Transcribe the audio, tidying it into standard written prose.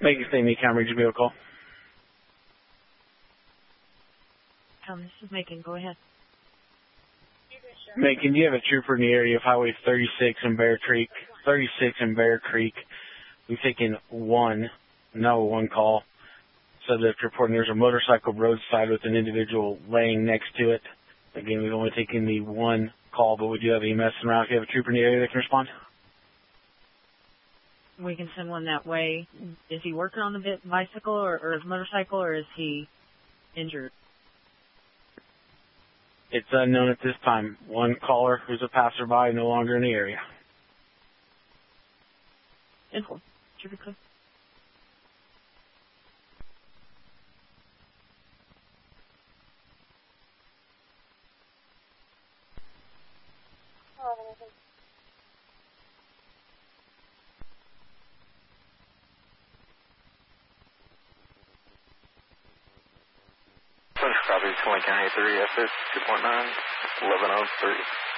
Macon State Macon Region Vehicle. This is Macon. Go ahead. Macon, do you have a trooper in the area of Highway 36 in Bear Creek? 36 in Bear Creek. We've taken one call. Subject reporting there's a motorcycle roadside with an individual laying next to it. Again, we've only taken the one call, but we do have EMS around. If you have a trooper in the area that can respond? We can send one that way. Is he working on the bicycle or his motorcycle, or is he injured? It's unknown at this time. One caller who's a passerby, no longer in the area. Info. Should be clear. Copy 20 County 3 SS 2.9 1103.